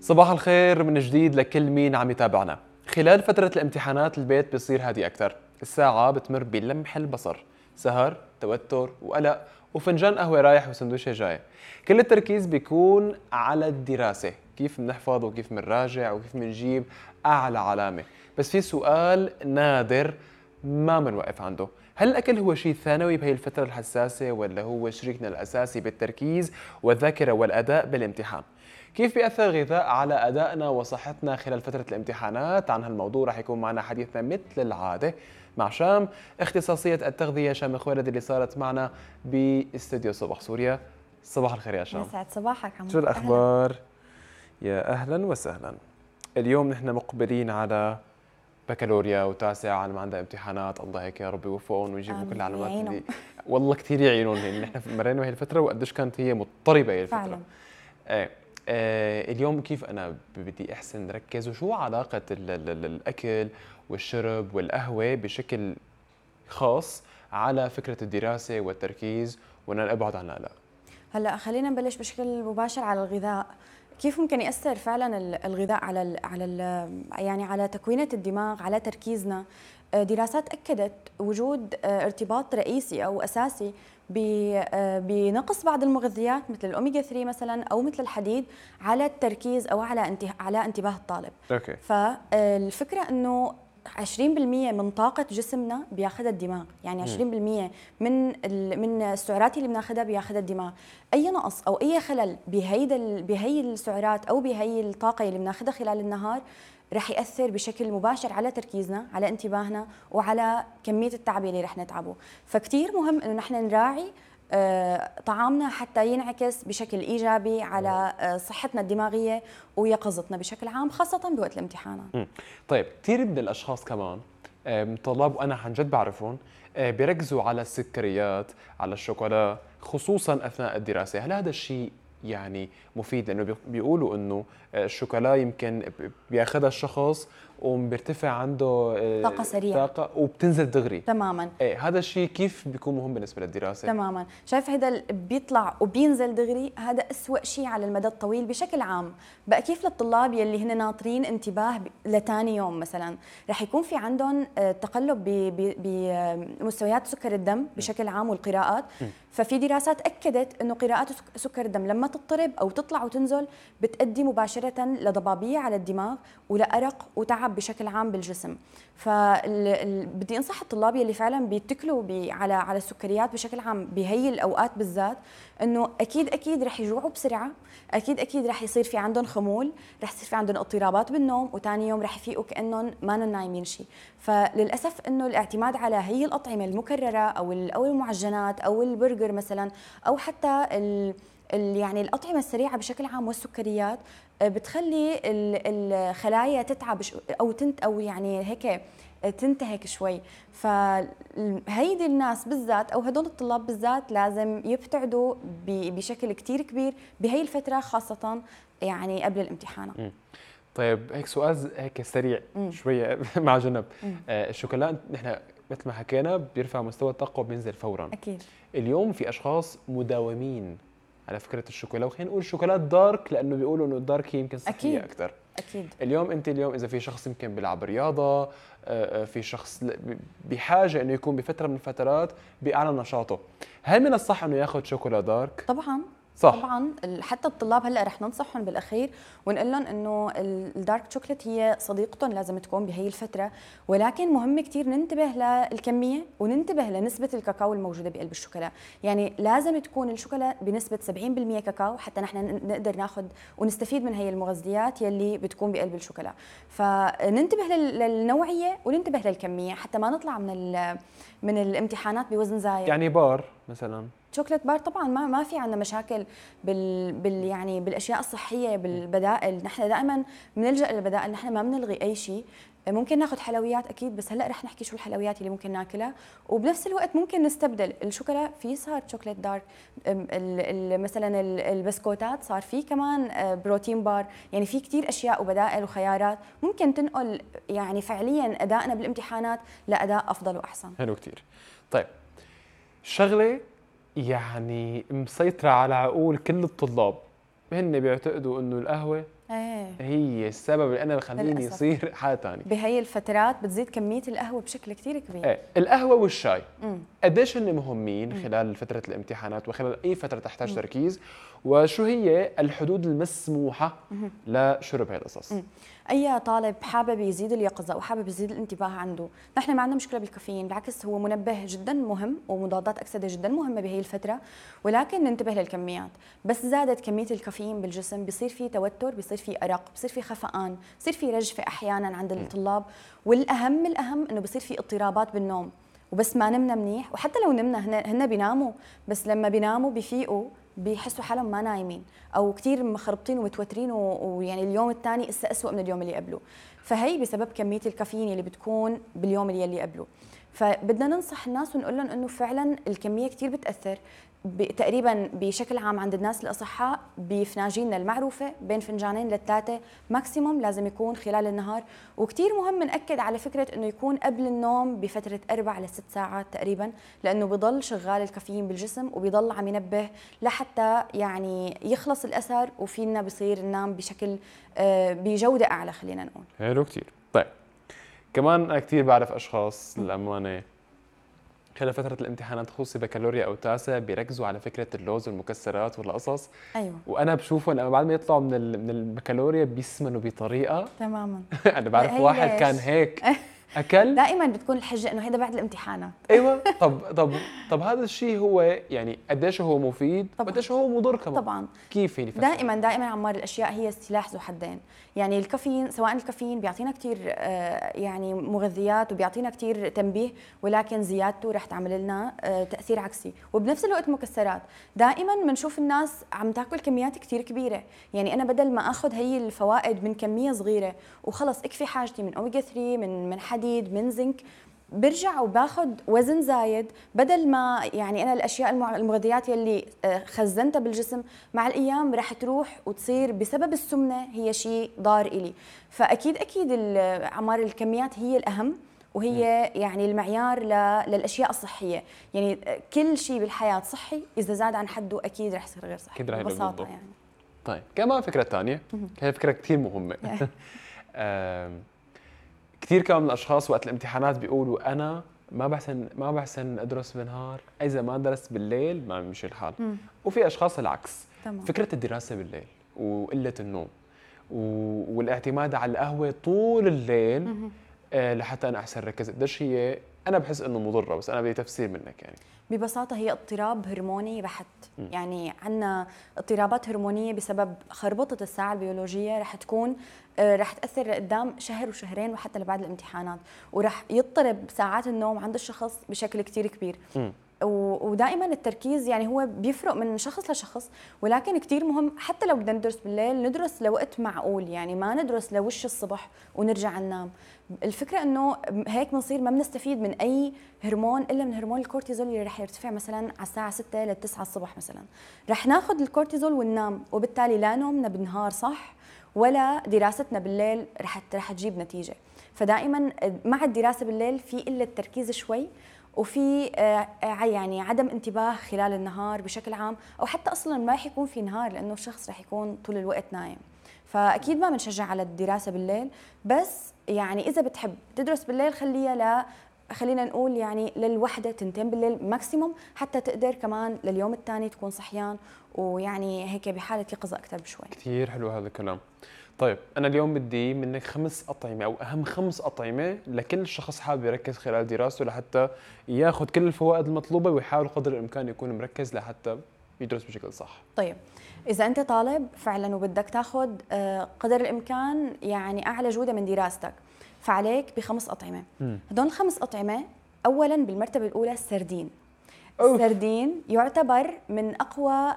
صباح الخير من جديد لكل مين عم يتابعنا. خلال فترة الامتحانات البيت بيصير هادي أكثر، الساعة بتمر بلمح البصر، سهر، توتر وقلق وفنجان قهوة رايح وسندويشة جاي. كل التركيز بيكون على الدراسة، كيف بنحفظ وكيف بنراجع وكيف بنجيب أعلى علامة. بس في سؤال نادر ما بنوقف عنده، هل الأكل هو شيء ثانوي بهي الفترة الحساسة ولا هو شريكنا الأساسي بالتركيز والذاكرة والأداء بالامتحان؟ كيف بيأثر الغذاء على أدائنا وصحتنا خلال فترة الامتحانات؟ عن هالموضوع رح يكون معنا حديثنا مثل العادة مع شام، اختصاصية التغذية، شام خوالد اللي صارت معنا باستديو صباح سوريا. صباح الخير يا شام. يسعد صباحك عمو. شو الأخبار؟ يا أهلا وسهلا. اليوم نحن مقبلين على بكالوريا وتاسع، على ما عندها امتحانات، الله هيك يا رب يوفقهم ويجيبوا كل العلامات اللي والله كثير يعينون، لأن نحن مرينا بهي الفترة وقديش كانت هي مضطربة هي الفترة. فعلا. ايه. اليوم كيف أنا بدي أحسن ركز، وشو علاقة الأكل والشرب والقهوة بشكل خاص على فكرة الدراسة والتركيز وأن أنا أبعد عن القلق؟ هلا خلينا نبلش بشكل مباشر على الغذاء. كيف ممكن يأثر فعلا الغذاء يعني على تكوينة الدماغ، على تركيزنا؟ دراسات أكدت وجود ارتباط رئيسي أو أساسي بنقص بعض المغذيات مثل الأوميجا 3 مثلا أو مثل الحديد على التركيز أو على انتباه الطالب. أوكي. فالفكرة أنه 20% من طاقة جسمنا بياخذها الدماغ، يعني 20% من السعرات اللي بناخذها بياخذها الدماغ. أي نقص أو أي خلل بهي السعرات أو بهي الطاقة اللي بناخذها خلال النهار رح يأثر بشكل مباشر على تركيزنا، على انتباهنا، وعلى كمية التعب اللي رح نتعبه. فكتير مهم إنه نحن نراعي طعامنا حتى ينعكس بشكل إيجابي على صحتنا الدماغية ويقظتنا بشكل عام، خاصة بوقت الامتحانات. طيب، كثير من الأشخاص كمان طلاب وأنا عن جد بعرفهم بيركزوا على السكريات، على الشوكولا، خصوصا أثناء الدراسة. هل هذا الشيء يعني مفيد؟ لأنه بيقولوا إنه الشوكولا يمكن بياخذها الشخص وبيرتفع عنده طاقة سريعة، طاقة وبتنزل دغري تماما. هذا الشيء كيف بيكون مهم بالنسبة للدراسة؟ تماما. شايف هذا بيطلع وبينزل دغري، هذا أسوأ شيء على المدى الطويل بشكل عام. بقى كيف للطلاب يلي هن ناطرين انتباه لتاني يوم مثلا رح يكون في عندهم تقلب بمستويات سكر الدم بشكل عام والقراءات. ففي دراسات أكدت أنه قراءات سكر الدم لما تضطرب أو تطلع وتنزل بتؤدي مباشرة لضبابية على الدماغ ولأرق وتعب بشكل عام بالجسم. فبدي أنصح الطلاب يلي فعلا بيتكلوا على السكريات بشكل عام بهي الأوقات بالذات أنه أكيد رح يجوعوا بسرعة، أكيد رح يصير في عندهم خمول، رح يصير في عندهم اضطرابات بالنوم، وتاني يوم رح يفيقوا كأنهم ما نايمين شيء. فللأسف أنه الاعتماد على هي الأطعمة المكررة أو المعجنات أو البرجر مثلا أو حتى يعني الأطعمة السريعة بشكل عام والسكريات بتخلي الخلايا تتعب أو يعني هيك تنتهك شوي. فهيدي الناس بالذات أو هدول الطلاب بالذات لازم يبتعدوا بشكل كتير كبير بهي الفترة، خاصة يعني قبل الامتحانات. طيب، هيك سؤال هيك سريع شوية مع جنب. الشوكولا نحن مثل ما حكينا بيرفع مستوى الطاقة وبينزل فورا. أكيد. اليوم في أشخاص مداومين على فكرة الشوكولا، وخلينا نقول شوكولات دارك لأنه بيقولوا إنه الدارك هي يمكن صحية أكثر. أكيد. اليوم إذا في شخص يمكن بيلعب رياضة، في شخص بحاجة إنه يكون بفترة من الفترات بأعلى نشاطه، هل من الصح إنه ياخذ شوكولا دارك؟ طبعاً. صح. طبعا حتى الطلاب هلا رح ننصحهم بالاخير ونقول لهم انه الدارك شوكليت هي صديقتهم لازم تكون بهي الفتره، ولكن مهم كثير ننتبه للكميه وننتبه لنسبه الكاكاو الموجوده بقلب الشوكولا. يعني لازم تكون الشوكولا بنسبه 70% كاكاو حتى نحن نقدر ناخذ ونستفيد من هي المغذيات يلي بتكون بقلب الشوكولا. فننتبه للنوعيه وننتبه للكميه حتى ما نطلع من الامتحانات بوزن زايد. يعني بار مثلا شوكليت بار طبعا ما في عندنا مشاكل يعني بالاشياء الصحيه بالبدائل. نحن دائما بنلجا للبدائل، نحن ما بنلغي اي شيء. ممكن ناخذ حلويات اكيد، بس هلا رح نحكي شو الحلويات اللي ممكن ناكلها، وبنفس الوقت ممكن نستبدل الشوكولا في صار شوكليت دارك. مثلا البسكوتات صار في كمان بروتين بار. يعني في كثير اشياء وبدائل وخيارات ممكن تنقل يعني فعليا ادائنا بالامتحانات لاداء افضل واحسن. حلو كثير. طيب، شغله يعني مسيطرة على عقول كل الطلاب، هن بيعتقدوا انه القهوة هي السبب اللي انا بخليني للأسف. يصير حاله ثانيه. بهي الفترات بتزيد كميه القهوه بشكل كثير كبير. ايه القهوه والشاي قديش هن مهمين خلال فتره الامتحانات وخلال اي فتره تحتاج تركيز، وشو هي الحدود المسموحه لشرب هاي القصص؟ اي طالب حابب يزيد اليقظه وحابب يزيد الانتباه عنده، نحن ما عندنا مشكله بالكافيين، بالعكس هو منبه جدا مهم ومضادات اكسده جدا مهمه بهي الفتره، ولكن ننتبه للكميات. بس زادت كميه الكافيين بالجسم بيصير في توتر، بيصير في ارق، بيصير في خفقان، بيصير في رجفه احيانا عند الطلاب، والاهم انه بيصير في اضطرابات بالنوم. وبس ما نمنا منيح، وحتى لو نمنا هن بيناموا، بس لما بيناموا بيفيقوا بيحسوا حالهم ما نايمين او كثير مخربطين ومتوترين، ويعني اليوم الثاني اسا اسوء من اليوم اللي قبله. فهي بسبب كميه الكافيين اللي بتكون باليوم اللي قبله. فبدنا ننصح الناس ونقول لهم انه فعلا الكميه كثير بتاثر. تقريبا بشكل عام عند الناس الاصحاء بفناجيننا المعروفه بين فنجانين لثلاثه ماكسيموم لازم يكون خلال النهار، وكثير مهم ناكد على فكره انه يكون قبل النوم بفتره 4 ل 6 ساعات تقريبا، لانه بضل شغال الكافيين بالجسم وبيضل عم ينبه لحتى يعني يخلص الاثر وفينا بصير ننام بشكل بجوده اعلى خلينا نقول. حلو كثير. طيب كمان انا كثير بعرف اشخاص للامانه خلال فترة الامتحانات خصوصي بكالوريا أو تاسع بيركزوا على فكرة اللوز والمكسرات والقصص. أيوة. وأنا بشوفهم لما بعد ما يطلعوا من البكالوريا بيسمنوا بطريقة تماما. أنا بعرف واحد ليش؟ كان هيك أكل دائما بتكون الحجة إنه هيدا بعد الامتحانات. أيوة. طب هذا الشيء هو يعني قديش هو مفيد وقديش هو مضر كمان. طبعا. كيف يعني دائما عمار الأشياء هي سلاح ذو حدين. يعني الكافيين، سواء الكافيين بيعطينا كثير يعني مغذيات وبيعطينا كثير تنبيه، ولكن زيادته رح تعمل لنا تأثير عكسي. وبنفس الوقت مكسرات دائما بنشوف الناس عم تاكل كميات كثير كبيرة. يعني أنا بدل ما أخذ هي الفوائد من كمية صغيرة وخلص اكفي حاجتي من أوميجا 3 من حديد من زنك، برجع وباخذ وزن زايد، بدل ما يعني انا الاشياء المغذيات يلي خزنتها بالجسم مع الايام رح تروح وتصير بسبب السمنه هي شيء ضار الي. فاكيد عمار الكميات هي الاهم، وهي يعني المعيار للاشياء الصحيه. يعني كل شيء بالحياه صحي، اذا زاد عن حده اكيد رح يصير غير صحي ببساطه يعني. طيب كمان فكره ثانيه، هي فكره كثير مهمه. كثير كمان من الاشخاص وقت الامتحانات بيقولوا انا ما بحسن ادرس بالنهار، اذا ما درست بالليل ما بيمشي الحال. وفي اشخاص العكس. تمام. فكره الدراسه بالليل وقله النوم والاعتماد على القهوه طول الليل لحتى انا احسن ركز، قديش هي انا بحس انه مضره، بس انا بدي تفسير منك يعني. ببساطة هي اضطراب هرموني بحت. يعني عندنا اضطرابات هرمونية بسبب خربطة الساعة البيولوجية رح تكون رح تأثر قدام شهر وشهرين وحتى لبعد الامتحانات، ورح يضطرب ساعات النوم عند الشخص بشكل كتير كبير. ودائما التركيز يعني هو بيفرق من شخص لشخص، ولكن كتير مهم حتى لو بدنا ندرس بالليل ندرس لوقت معقول، يعني ما ندرس لوش الصبح ونرجع ننام. الفكرة انه هيك بنصير ما بنستفيد من اي هرمون الا من هرمون الكورتيزول اللي رح يرتفع مثلا على الساعة 6 ل 9 الصبح مثلا. رح ناخذ الكورتيزول وننام، وبالتالي لا نومنا بالنهار صح ولا دراستنا بالليل رح تجيب نتيجة. فدائما مع الدراسة بالليل في قلة تركيز شوي، وفي يعني عدم انتباه خلال النهار بشكل عام، او حتى اصلا ما رح يكون في نهار لانه الشخص رح يكون طول الوقت نايم. فاكيد ما بنشجع على الدراسه بالليل، بس يعني اذا بتحب تدرس بالليل خلينا نقول يعني للوحده تنتين بالليل ماكسيموم، حتى تقدر كمان لليوم الثاني تكون صحيان ويعني هيك بحاله يقظه اكثر بشوي. كثير حلو هذا الكلام. طيب أنا اليوم بدي منك 5 أطعمة أو أهم 5 أطعمة لكل شخص حابب يركز خلال دراسته لحتى ياخذ كل الفوائد المطلوبة ويحاول قدر الإمكان يكون مركز لحتى يدرس بشكل صح. طيب إذا أنت طالب فعلا وبدك تاخذ قدر الإمكان يعني أعلى جودة من دراستك، فعليك ب5 أطعمة. هدول ال5 أطعمة أولا بالمرتبة الأولى السردين. السردين يعتبر من أقوى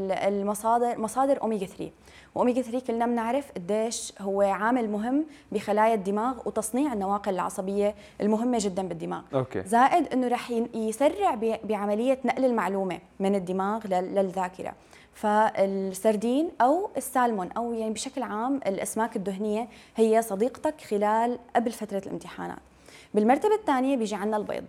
مصادر أوميجا 3. وأوميجا 3 كلنا بنعرف قديش هو عامل مهم بخلايا الدماغ وتصنيع النواقل العصبية المهمة جدا بالدماغ. زائد أنه رح يسرع بعملية نقل المعلومة من الدماغ للذاكرة. فالسردين أو السالمون أو يعني بشكل عام الأسماك الدهنية هي صديقتك قبل فترة الامتحانات. بالمرتبة الثانية بيجي عنا البيض.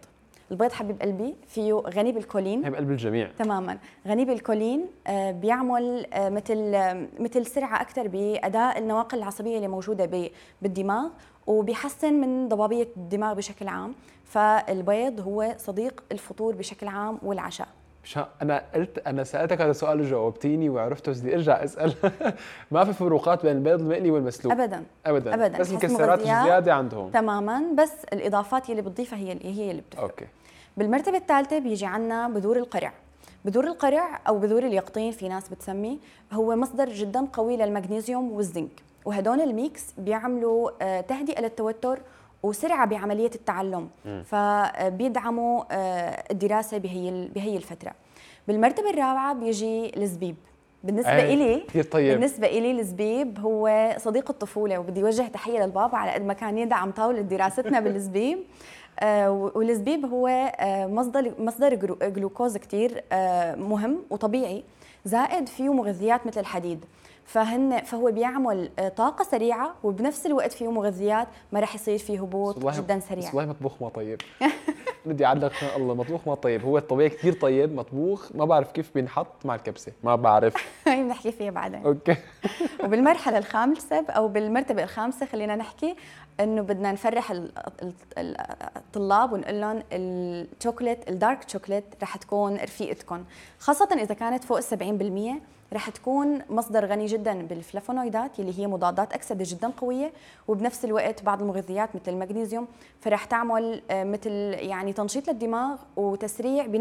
البيض حبيب قلبي فيه غني بالكولين. هي بقلب الجميع. تماما، غني بالكولين، بيعمل مثل سرعه اكثر باداء النواقل العصبيه اللي موجوده بالدماغ، وبيحسن من ضبابيه الدماغ بشكل عام. فالبيض هو صديق الفطور بشكل عام والعشاء. انا سالتك هذا السؤال وجاوبتيني وعرفته، بس بدي ارجع اسال. ما في فروقات بين البيض المقلي والمسلوق؟ ابدا ابدا ابدا، بس المكسرات الزياده عندهم. تماما، بس الاضافات اللي بتضيفها هي اللي بتفرق. اوكي. بالمرتبه الثالثه بيجي عندنا بذور القرع. بذور القرع او بذور اليقطين في ناس بتسميه، هو مصدر جدا قوي للمغنيسيوم والزنك، وهدول الميكس بيعملوا تهدئه للتوتر وسرعه بعمليه التعلم، فبيدعموا الدراسه بهي الفتره. بالمرتبه الرابعه بيجي الزبيب. بالنسبه إلي كثير طيب. بالنسبه إلي الزبيب هو صديق الطفوله، وبدي اوجه تحيه للبابا على قد ما كان يدعم طاوله دراستنا بالزبيب. والزبيب هو مصدر جلوكوز كثير مهم وطبيعي، زائد فيه مغذيات مثل الحديد، فهو بيعمل طاقه سريعه، وبنفس الوقت فيه مغذيات ما راح يصير فيه هبوط جدا سريع. والله مطبوخ ما طيب. بدي اعلق الله، مطبوخ ما طيب. هو الطبيعي كثير طيب، مطبوخ ما بعرف كيف بينحط مع الكبسه، ما بعرف. هي بنحكي فيها بعدين. اوكي. وبالمرحله الخامسه او بالمرتبه الخامسه خلينا نحكي انه بدنا نفرح الطلاب ونقول لهم الشوكولات، الدارك شوكولات رح تكون رفيقتكم، خاصه اذا كانت فوق 70%. رح تكون مصدر غني جدا بالفلافونويدات اللي هي مضادات اكسده جدا قويه، وبنفس الوقت بعض المغذيات مثل المغنيسيوم، فرح تعمل مثل يعني تنشيط للدماغ وتسريع